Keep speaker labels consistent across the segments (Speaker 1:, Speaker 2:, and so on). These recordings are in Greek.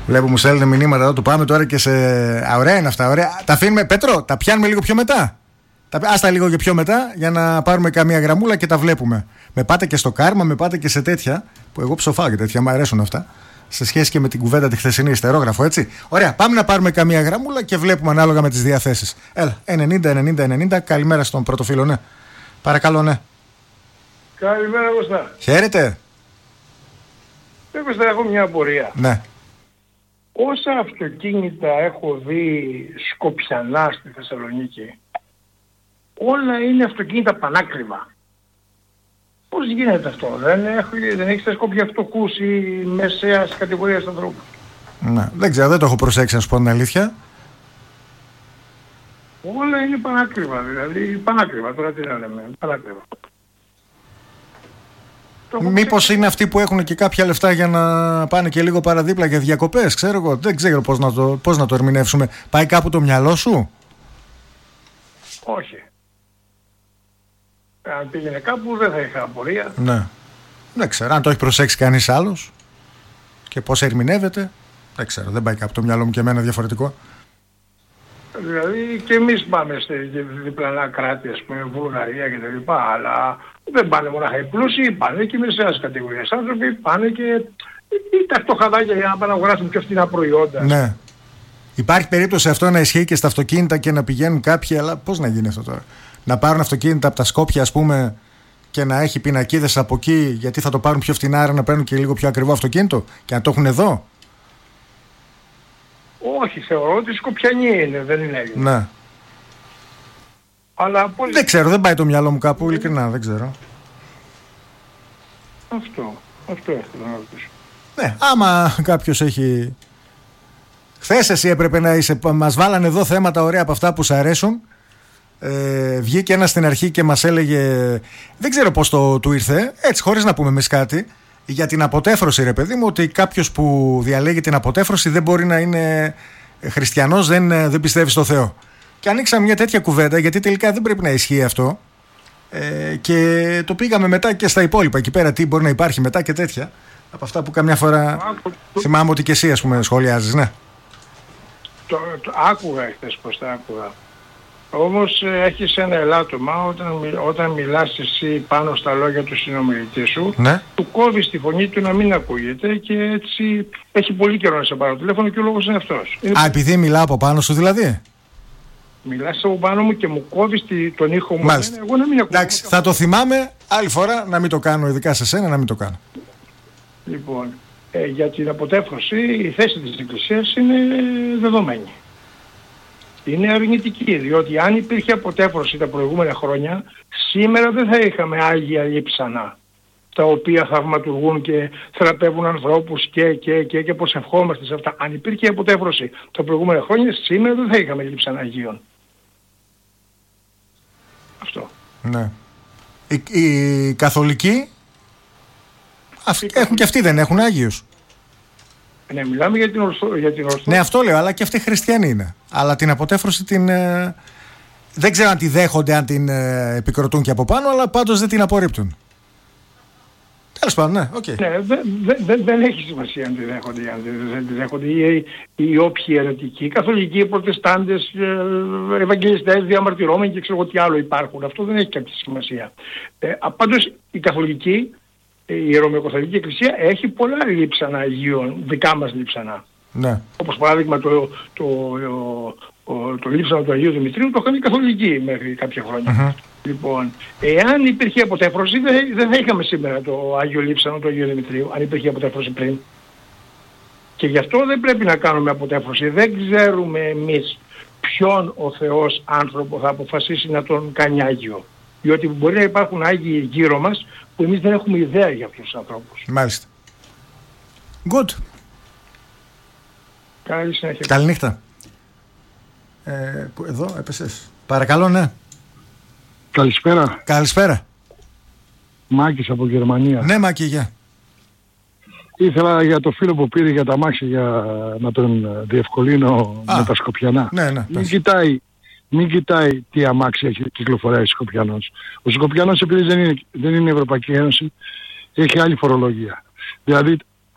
Speaker 1: Βλέπω μου στέλνουν μηνύματα εδώ. Του πάμε τώρα και σε. Ωραία είναι αυτά. Ωραία. Τα αφήνουμε, Πέτρο, τα πιάνουμε λίγο πιο μετά. Άστα λίγο και πιο μετά για να πάρουμε καμία γραμμούλα και τα βλέπουμε. Με πάτε και στο κάρμα, με πάτε και σε τέτοια. Που εγώ ψοφάω και τέτοια, μου αρέσουν αυτά. Σε σχέση και με την κουβέντα τη χθεσινή, ιστερόγραφο, έτσι. Ωραία, πάμε να πάρουμε καμία γραμμούλα και βλέπουμε ανάλογα με τις διαθέσεις. Έλα, 90-90-90. Καλημέρα στον πρώτο φίλο, ναι. Παρακαλώ, ναι.
Speaker 2: Καλημέρα, Κωστά.
Speaker 1: Χαίρετε.
Speaker 2: Κωστά, έχω μια απορία.
Speaker 1: Ναι.
Speaker 2: Όσα αυτοκίνητα έχω δει σκοπιανά στη Θεσσαλονίκη, όλα είναι αυτοκίνητα πανάκριβα. Πώς γίνεται αυτό, δεν έχεις τα σκόπια φτωχούς ή μεσαίας κατηγορίας ανθρώπου?
Speaker 1: Ναι, δεν ξέρω, δεν το έχω προσέξει να σου πω την αλήθεια.
Speaker 2: Όλα είναι πανάκριβα, δηλαδή πανάκριβα, τώρα τι να λέμε, πανάκριβα.
Speaker 1: Μήπως είναι αυτοί που έχουν και κάποια λεφτά για να πάνε και λίγο παραδίπλα για διακοπές, ξέρω εγώ, δεν ξέρω πώς να το ερμηνεύσουμε. Πάει κάπου το μυαλό σου?
Speaker 2: Όχι. Αν πήγαινε κάπου δεν θα είχα απορία.
Speaker 1: Ναι. Δεν ξέρω, αν το έχει προσέξει κανείς άλλος και πώς ερμηνεύεται, δεν ξέρω, δεν πάει κάπου το μυαλό μου και εμένα διαφορετικό.
Speaker 2: Δηλαδή και εμείς πάμε σε διπλανά κράτη, ας πούμε, Βουλγαρία και τα λοιπά, αλλά δεν πάνε μονάχα οι πλούσιοι, πάνε και οι μεσαίας κατηγορίες άνθρωποι, πάνε και τα φτωχαδάκια για να πάνε να αγοράσουν πιο φθηνά προϊόντα.
Speaker 1: Ναι. Υπάρχει περίπτωση αυτό να ισχύει και στα αυτοκίνητα και να πηγαίνουν κάποιοι, αλλά πώς να γίνει αυτό τώρα? Να πάρουν αυτοκίνητα από τα Σκόπια, ας πούμε, και να έχει πινακίδες από εκεί, γιατί θα το πάρουν πιο φθηνά, άρα να παίρνουν και λίγο πιο ακριβό αυτοκίνητο και να το έχουν εδώ.
Speaker 2: Όχι, θεωρώ ότι σκοπιανοί είναι, δεν είναι Έλληνες.
Speaker 1: Ναι.
Speaker 2: Αλλά
Speaker 1: δεν ξέρω, δεν πάει το μυαλό μου κάπου, ειλικρινά, δεν ξέρω.
Speaker 2: Αυτό ήθελα να ρωτήσω.
Speaker 1: Ναι, άμα κάποιος έχει... Χθες εσύ έπρεπε να είσαι, μας βάλανε εδώ θέματα ωραία από αυτά που σου αρέσουν. Βγήκε ένας στην αρχή και μας έλεγε, δεν ξέρω πώς του ήρθε, έτσι χωρίς να πούμε εμείς κάτι, για την αποτέφρωση, ρε παιδί μου, ότι κάποιος που διαλέγει την αποτέφρωση δεν μπορεί να είναι χριστιανός, δεν πιστεύει στο Θεό. Και ανοίξαμε μια τέτοια κουβέντα, γιατί τελικά δεν πρέπει να ισχύει αυτό. Και το πήγαμε μετά και στα υπόλοιπα εκεί πέρα, τι μπορεί να υπάρχει μετά και τέτοια. Από αυτά που καμιά φορά θυμάμαι ότι και εσύ, ας πούμε, σχολιάζεις, ναι.
Speaker 2: Το άκουγα χθες πως τα άκουγα. Όμως έχεις ένα ελάττωμα όταν μιλάς εσύ πάνω στα λόγια του συνομιλητή σου,
Speaker 1: ναι.
Speaker 2: Του κόβεις τη φωνή του να μην ακούγεται και έτσι έχει πολύ καιρό να σε πάρω τηλέφωνο και ο λόγος είναι αυτός.
Speaker 1: Επειδή μιλάω από πάνω σου δηλαδή?
Speaker 2: Μιλάς από πάνω μου και μου κόβεις τον ήχο μου, εγώ να μην ακούω.
Speaker 1: Εντάξει, θα το θυμάμαι άλλη φορά να μην το κάνω, ειδικά σε σένα να μην το κάνω.
Speaker 2: Λοιπόν, για την αποτέφρωση η θέση της Εκκλησίας είναι δεδομένη. Είναι αρνητική, διότι αν υπήρχε αποτέφρωση τα προηγούμενα χρόνια, σήμερα δεν θα είχαμε Άγια Λείψανα, τα οποία θαυματουργούν και θεραπεύουν ανθρώπους και προσευχόμαστε σε αυτά. Αν υπήρχε αποτέφρωση τα προηγούμενα χρόνια, σήμερα δεν θα είχαμε Λείψανα Αγίων. Αυτό.
Speaker 1: Ναι. Οι καθολικοί έχουν και αυτοί, δεν έχουν Άγιους?
Speaker 2: Ναι, μιλάμε για την Ορθόδοξη.
Speaker 1: Ναι, αυτό λέω, αλλά και αυτοί χριστιανοί είναι. Αλλά την αποτέφρωση δεν ξέρω αν τη δέχονται, αν την επικροτούν και από πάνω, αλλά πάντως δεν την απορρίπτουν. Τέλος πάντων, ναι, οκ.
Speaker 2: Ναι, δεν έχει σημασία αν τη δέχονται ή αν δεν τη δέχονται. Οι όποιοι αιρετικοί, καθολικοί, προτεστάντες, ευαγγελιστές, διαμαρτυρόμενοι και ξέρω τι άλλο υπάρχουν. Αυτό δεν έχει κάποια σημασία. Πάντως η καθολική, η Ρωμαιοκαθολική Εκκλησία έχει πολλά λείψανα Αγίων, δικά μας λείψανα.
Speaker 1: Ναι. Όπως
Speaker 2: παράδειγμα το λείψανο του Αγίου Δημητρίου το είχαν οι καθολικοί μέχρι κάποια χρόνια. Λοιπόν, εάν υπήρχε αποτέφρωση δεν θα είχαμε σήμερα το Άγιο Λείψανο του Αγίου Δημητρίου, αν υπήρχε αποτέφρωση πριν. Και γι' αυτό δεν πρέπει να κάνουμε αποτέφρωση. Δεν ξέρουμε εμείς ποιον ο Θεός άνθρωπο θα αποφασίσει να τον κάνει Άγιο. Διότι μπορεί να υπάρχουν Άγιοι γύρω μας που εμείς δεν έχουμε ιδέα για αυτούς τους ανθρώπους.
Speaker 1: Μάλιστα. Good.
Speaker 2: Καλή συνέχεια.
Speaker 1: Καληνύχτα. Εδώ έπεσες. Παρακαλώ, ναι.
Speaker 3: Καλησπέρα.
Speaker 1: Καλησπέρα.
Speaker 3: Μάκης από Γερμανία.
Speaker 1: Ναι, Μάκη, γεια.
Speaker 3: Ήθελα για το φίλο που πήρε για τα μάξι για να τον διευκολύνω με τα Σκοπιανά.
Speaker 1: Ναι,
Speaker 3: μην κοιτάει τι αμάξι έχει κυκλοφοράει ο Σκοπιανός. Ο Σκοπιανός, επειδή δεν είναι η Ευρωπαϊκή Ένωση, έχει άλλη φορολογία. Δηλαδή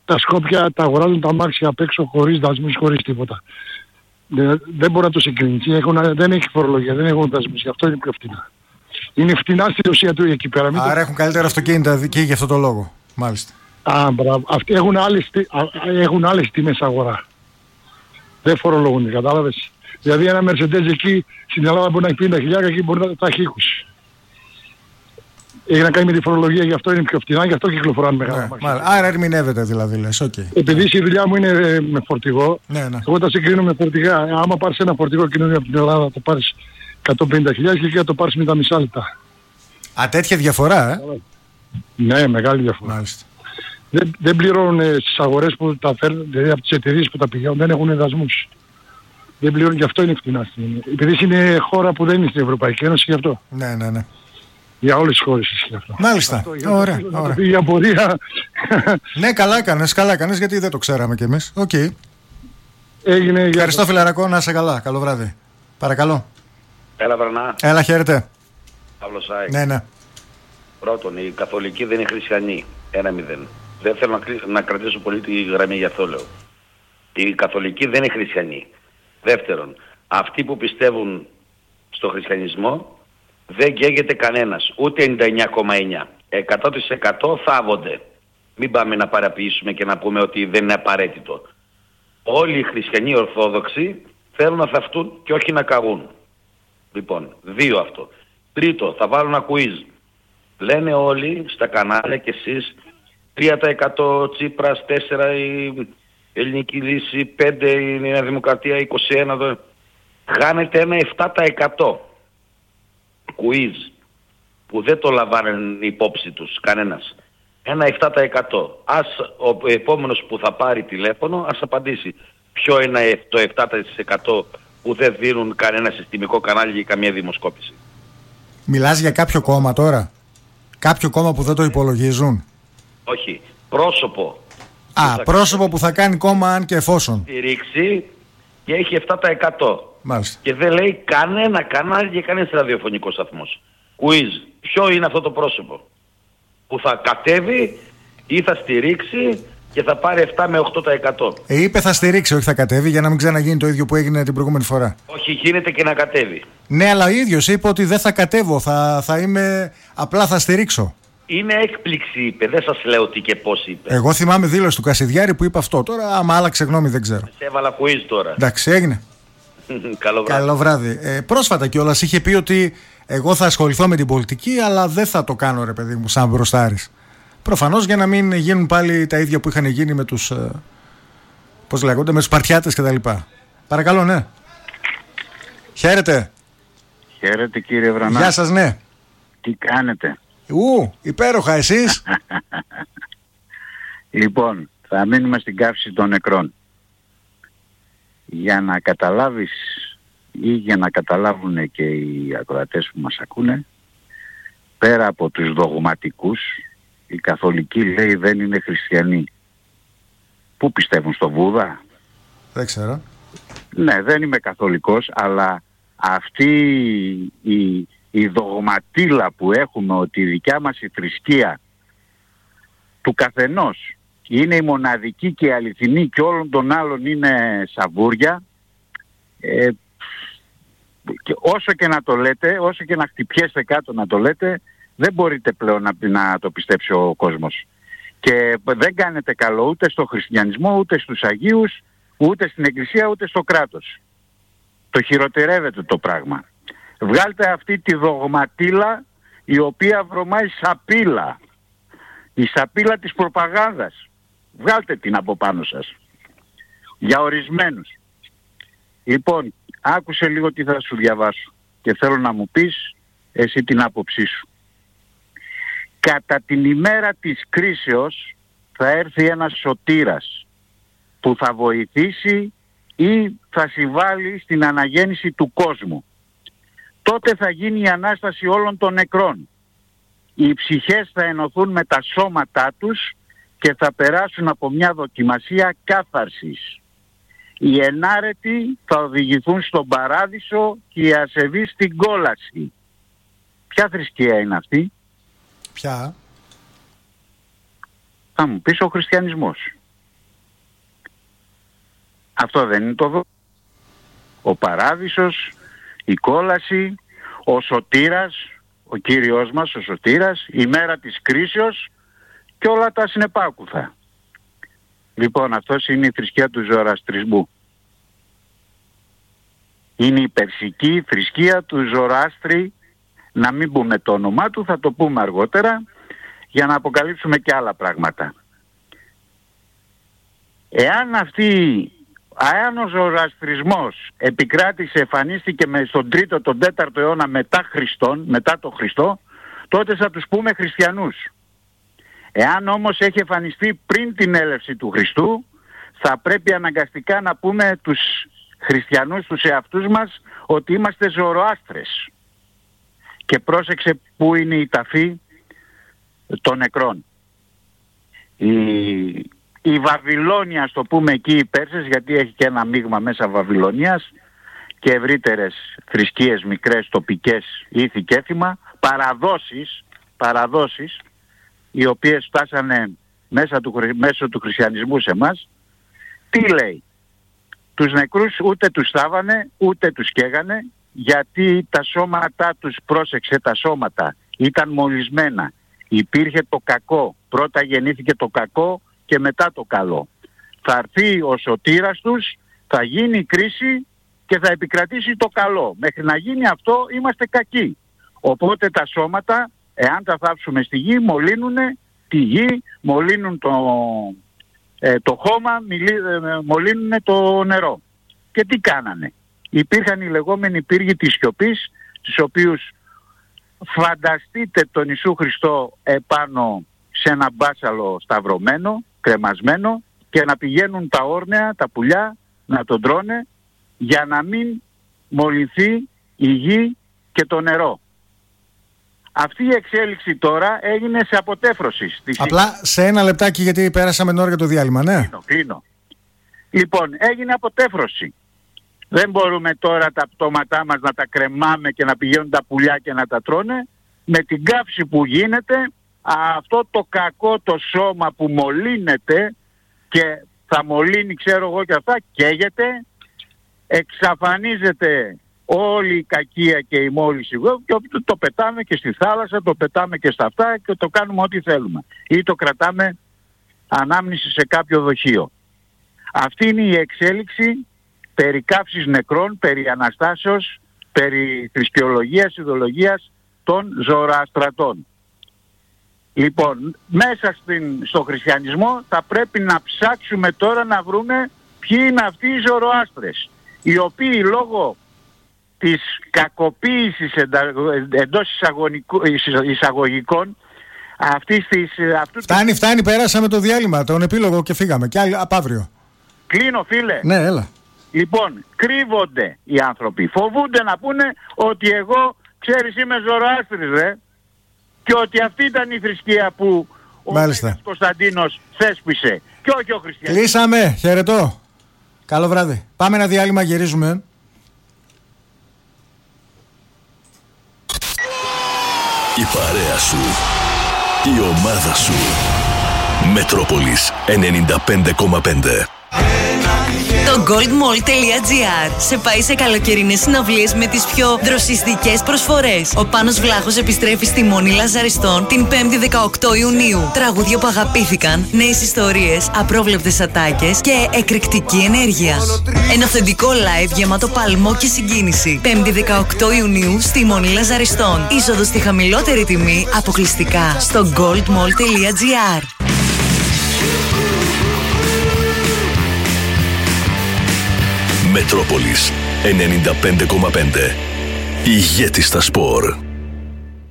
Speaker 3: τα Σκόπια τα αγοράζουν τα αμάξια απ' έξω χωρίς δασμούς, χωρίς τίποτα. Δεν μπορεί να το συγκρίνει. Δεν έχει φορολογία, δεν έχουν δασμούς, γι' αυτό είναι πιο φτηνά. Είναι φτηνά στη Ρωσία του εκεί πέρα.
Speaker 1: Άρα έχουν καλύτερα αυτοκίνητα εκεί για αυτό το λόγο. Μάλιστα.
Speaker 3: Μπράβο. Αυτοί έχουν άλλες τιμές αγορά. Δεν φορολογούνται, κατάλαβες. Δηλαδή ένα Mercedes εκεί στην Ελλάδα μπορεί να έχει 50.000, εκεί μπορεί να τα έχει 20. Έχει να κάνει με τη φορολογία, γι' αυτό είναι πιο φτηνά, γι' αυτό κυκλοφοράνε μεγάλα μάξια.
Speaker 1: Άρα ερμηνεύεται δηλαδή, λες, okay.
Speaker 3: Επειδή η δουλειά μου είναι με φορτηγό,
Speaker 1: ναι.
Speaker 3: Εγώ τα συγκρίνω με φορτηγά. Άμα πάρεις ένα φορτηγό κοινωνία από την Ελλάδα, το πάρεις 150.000 και εκεί θα το πάρεις με τα μισά λεπτά.
Speaker 1: Τέτοια διαφορά,
Speaker 3: Ναι, μεγάλη διαφορά.
Speaker 1: Μάλιστα.
Speaker 3: Δεν πληρώνουν στις αγορές που τα φέρνουν, δηλαδή από τις εταιρείες που τα πηγαίνουν, δεν έχουν δασμούς. Δεν πληρώνουν, γι' αυτό είναι φτηνά. Επειδή είναι χώρα που δεν είναι στην Ευρωπαϊκή Ένωση, γι' αυτό.
Speaker 1: Ναι.
Speaker 3: Για όλες τις χώρες ισχύει αυτό.
Speaker 1: Μάλιστα. Ωραία.
Speaker 3: Για πορεία.
Speaker 1: Ναι, καλά έκανες, γιατί δεν το ξέραμε κι εμείς. Οκ.
Speaker 3: Έγινε.
Speaker 1: Ευχαριστώ, φιλαρακό, να είσαι καλά. Καλό βράδυ. Παρακαλώ.
Speaker 4: Έλα, Βρανά.
Speaker 1: Έλα, χαίρετε.
Speaker 4: Παύλος ΑΕΚ.
Speaker 1: Ναι.
Speaker 4: Πρώτον, οι καθολικοί δεν είναι χριστιανοί. 1-0. Δεν θέλω να κρατήσω πολύ τη γραμμή, γι' αυτό λέω. Οι καθολικοί δεν είναι χριστιανοί. Δεύτερον, αυτοί που πιστεύουν στο χριστιανισμό δεν καίγεται κανένας. Ούτε 99,9. 100% θάβονται. Μην πάμε να παραποιήσουμε και να πούμε ότι δεν είναι απαραίτητο. Όλοι οι χριστιανοί ορθόδοξοι θέλουν να θαυτούν και όχι να καγούν. Λοιπόν, 2 αυτό. Τρίτο, θα βάλω ένα quiz. Λένε όλοι στα κανάλια και εσείς 3% Τσίπρας, 4% η Ελληνική Λύση, 5% η Νέα Δημοκρατία, 21%. Χάνετε ένα 7%. Quiz που δεν το λαμβάνουν υπόψη τους κανένας. Ένα 7%. Ας ο επόμενος που θα πάρει τηλέφωνο ας απαντήσει ποιο είναι το 7% που δεν δίνουν κανένα συστημικό κανάλι για καμία δημοσκόπηση.
Speaker 1: Μιλάς για κάποιο κόμμα τώρα? Κάποιο κόμμα που δεν το υπολογίζουν?
Speaker 4: Όχι. Πρόσωπο.
Speaker 1: Πρόσωπο που θα κάνει κόμμα αν και εφόσον
Speaker 4: στηρίξει και έχει 7%.
Speaker 1: Μάλιστα.
Speaker 4: Και δεν λέει κανένα κανάλι και κανένας ραδιοφωνικός σταθμός. Quiz. Ποιο είναι αυτό το πρόσωπο που θα κατέβει ή θα στηρίξει και θα πάρει 7 με 8%.
Speaker 1: Είπε θα στηρίξει, όχι θα κατέβει, για να μην ξαναγίνει το ίδιο που έγινε την προηγούμενη φορά.
Speaker 4: Όχι, γίνεται και να κατέβει.
Speaker 1: Ναι, αλλά ο ίδιος είπε ότι δεν θα κατέβω, θα είμαι, απλά θα στηρίξω.
Speaker 4: Είναι έκπληξη, είπε. Δεν σας λέω τι και πώς είπε.
Speaker 1: Εγώ θυμάμαι δήλωση του Κασιδιάρη που είπε αυτό. Τώρα, άμα άλλαξε γνώμη, δεν ξέρω.
Speaker 4: Σε έβαλα quiz τώρα.
Speaker 1: Εντάξει, έγινε. Καλό βράδυ. Πρόσφατα κιόλας είχε πει ότι εγώ θα ασχοληθώ με την πολιτική, αλλά δεν θα το κάνω, ρε παιδί μου, σαν μπροστάρης. Προφανώς για να μην γίνουν πάλι τα ίδια που είχαν γίνει με τους, πώς λέγονται, με τους παρτιάτες κτλ. Παρακαλώ, ναι. Χαίρετε.
Speaker 5: Χαίρετε, κύριε Βρανά.
Speaker 1: Γεια σας, ναι.
Speaker 5: Τι κάνετε?
Speaker 1: Υπέροχα, εσείς?
Speaker 5: Λοιπόν, θα μείνουμε στην καύση των νεκρών. Για να καταλάβεις ή για να καταλάβουν και οι ακροατές που μας ακούνε, πέρα από τους δογματικούς, οι καθολικοί, λέει, δεν είναι χριστιανοί. Πού πιστεύουν, στο Βούδα?
Speaker 1: Δεν ξέρω.
Speaker 5: Ναι, δεν είμαι καθολικός, αλλά αυτή η δογματίλα που έχουμε ότι η δικιά μας η θρησκεία του καθενός είναι η μοναδική και η αληθινή και όλων των άλλων είναι σαβούρια, και όσο και να το λέτε, όσο και να χτυπιέστε κάτω να το λέτε, δεν μπορείτε πλέον να το πιστέψει ο κόσμος. Και δεν κάνετε καλό ούτε στο χριστιανισμό, ούτε στους Αγίους, ούτε στην Εκκλησία, ούτε στο κράτος. Το χειροτερεύεται το πράγμα. Βγάλτε αυτή τη δογματίλα η οποία βρωμάει σαπίλα. Η σαπίλα της προπαγάνδας. Βγάλτε την από πάνω σας. Για ορισμένους. Λοιπόν, άκουσε λίγο τι θα σου διαβάσω και θέλω να μου πεις εσύ την άποψή σου. Κατά την ημέρα της κρίσεως θα έρθει ένας σωτήρας που θα βοηθήσει ή θα συμβάλλει στην αναγέννηση του κόσμου. Τότε θα γίνει η Ανάσταση όλων των νεκρών. Οι ψυχές θα ενωθούν με τα σώματά τους και θα περάσουν από μια δοκιμασία κάθαρσης. Οι ενάρετοι θα οδηγηθούν στον παράδεισο και οι ασεβείς στην κόλαση. Ποια θρησκεία είναι αυτή?
Speaker 1: Ποια?
Speaker 5: Θα μου πεις ο χριστιανισμός. Αυτό δεν είναι το δω. Ο Παράδεισος, η κόλαση, ο Σωτήρας, ο Κύριος μας, ο Σωτήρας, η μέρα της κρίσεως και όλα τα συνεπάκουθα. Λοιπόν, αυτός είναι η θρησκεία του Ζωραστρισμού. Είναι η περσική θρησκεία του Ζωράστρη, να μην πούμε το όνομά του, θα το πούμε αργότερα, για να αποκαλύψουμε και άλλα πράγματα. Εάν ο Ζωραστρισμός επικράτησε, εμφανίστηκε στον 3ο, τον 4ο αιώνα μετά το Χριστό, τότε θα τους πούμε χριστιανούς. Εάν όμως έχει εμφανιστεί πριν την έλευση του Χριστού, θα πρέπει αναγκαστικά να πούμε τους χριστιανούς, τους εαυτούς μας, ότι είμαστε Ζωροάστρες. Και πρόσεξε που είναι η ταφή των νεκρών. Η Βαβυλώνια, ας το πούμε εκεί, οι Πέρσες, γιατί έχει και ένα μείγμα μέσα Βαβυλωνίας και ευρύτερες θρησκείες μικρές, τοπικές, ήθη και έθιμα, παραδόσεις, οι οποίες φτάσανε μέσω του χριστιανισμού σε εμάς. Τι λέει? Τους νεκρούς ούτε τους θάβανε, ούτε τους καίγανε, γιατί τα σώματά τους, πρόσεξε, τα σώματα ήταν μολυσμένα. Υπήρχε το κακό. Πρώτα γεννήθηκε το κακό και μετά το καλό. Θα έρθει ο σωτήρας τους, θα γίνει η κρίση και θα επικρατήσει το καλό. Μέχρι να γίνει αυτό είμαστε κακοί. Οπότε τα σώματα, εάν τα θάψουμε στη γη, μολύνουν τη γη, μολύνουν το χώμα, μολύνουν το νερό. Και τι κάνανε? Υπήρχαν οι λεγόμενοι πύργοι της σιωπής, τους οποίους φανταστείτε τον Ιησού Χριστό επάνω σε ένα μπάσαλο σταυρωμένο, κρεμασμένο, και να πηγαίνουν τα όρνεα, τα πουλιά, να τον τρώνε, για να μην μολυνθεί η γη και το νερό. Αυτή η εξέλιξη τώρα έγινε σε αποτέφρωση.
Speaker 1: Απλά σε ένα λεπτάκι, γιατί πέρασαμε την ώρα για το διάλειμμα, ναι.
Speaker 5: Κλείνω. Λοιπόν, έγινε αποτέφρωση. Δεν μπορούμε τώρα τα πτώματά μας να τα κρεμάμε και να πηγαίνουν τα πουλιά και να τα τρώνε. Με την καύση που γίνεται, αυτό το κακό το σώμα που μολύνεται και θα μολύνει, ξέρω εγώ και αυτά, καίγεται, εξαφανίζεται όλη η κακία και η μόλυνση, και το πετάμε και στη θάλασσα, το πετάμε και στα αυτά και το κάνουμε ό,τι θέλουμε. Ή το κρατάμε ανάμνηση σε κάποιο δοχείο. Αυτή είναι η εξέλιξη περί κάψης νεκρών, περί Αναστάσεως, περί θρησκεολογίας, ιδεολογίας των Ζωροαστρατών. Λοιπόν, μέσα στο χριστιανισμό θα πρέπει να ψάξουμε τώρα να βρούμε ποιοι είναι αυτοί οι Ζωροάστρες, οι οποίοι λόγω της κακοποίησης εντός εισαγωγικών
Speaker 1: Φτάνει, πέρασαμε το διάλειμμα, τον επίλογο και φύγαμε. Και άλλοι απ' αύριο.
Speaker 5: Κλείνω, φίλε.
Speaker 1: Ναι, έλα.
Speaker 5: Λοιπόν, κρύβονται οι άνθρωποι. Φοβούνται να πούνε ότι εγώ, ξέρεις, είμαι Ζωροάστρης, ρε. Και ότι αυτή ήταν η θρησκεία που ο Μέγας Κωνσταντίνος θέσπισε. Και όχι ο χριστιανός.
Speaker 1: Κλείσαμε. Χαιρετώ. Καλό βράδυ. Πάμε ένα διάλειμμα, γυρίζουμε.
Speaker 6: Η παρέα σου. Η ομάδα σου. Μετρόπολης 95,5.
Speaker 7: Το goldmall.gr σε πάει σε καλοκαιρινές συναυλίες με τις πιο δροσιστικές προσφορές. Ο Πάνος Βλάχος επιστρέφει στη Μονή Λαζαριστών την 5η 18 Ιουνίου. Τραγούδια που αγαπήθηκαν, νέες ιστορίες, απρόβλεπτες ατάκες και εκρηκτική ενέργεια. Ένα αυθεντικό live γεμάτο παλμό και συγκίνηση. 5η 18 Ιουνίου στη Μονή Λαζαριστών. Είσοδος στη χαμηλότερη τιμή αποκλειστικά στο goldmall.gr.
Speaker 6: Μετρόπολης 95,5. Ηγέτη στα σπορ.